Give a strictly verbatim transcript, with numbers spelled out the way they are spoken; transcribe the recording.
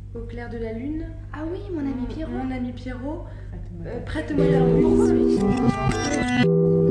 Au clair de la lune. Ah oui, mon ami Pierrot. Mon ami Pierrot. Euh, Prête-moi la musique.